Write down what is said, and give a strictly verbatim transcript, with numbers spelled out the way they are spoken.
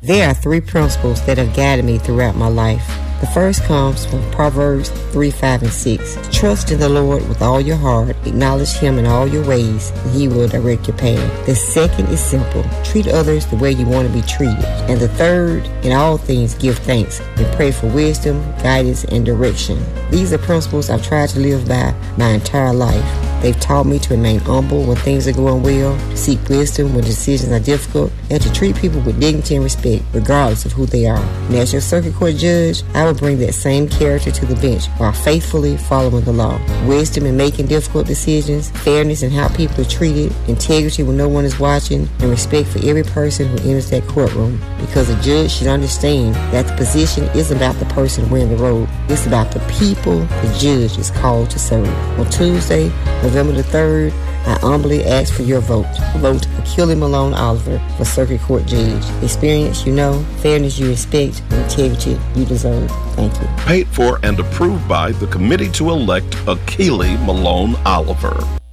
There are three principles that have guided me throughout my life. The first comes from Proverbs three, five, and six. Trust in the Lord with all your heart. Acknowledge Him in all your ways, and He will direct your path. The second is simple. Treat others the way you want to be treated. And the third, in all things, give thanks and pray for wisdom, guidance, and direction. These are principles I've tried to live by my entire life. They've taught me to remain humble when things are going well, to seek wisdom when decisions are difficult, and to treat people with dignity and respect, regardless of who they are. And as your circuit court judge, I will bring that same character to the bench while faithfully following the law. Wisdom in making difficult decisions, fairness in how people are treated, integrity when no one is watching, and respect for every person who enters that courtroom. Because a judge should understand that the position isn't about the person wearing the robe. It's about the people the judge is called to serve. On Tuesday, November the third, I humbly ask for your vote. Vote Achille Malone Oliver for Circuit Court Judge. Experience you know, fairness you respect, and integrity you deserve. Thank you. Paid for and approved by the Committee to Elect Achille Malone Oliver.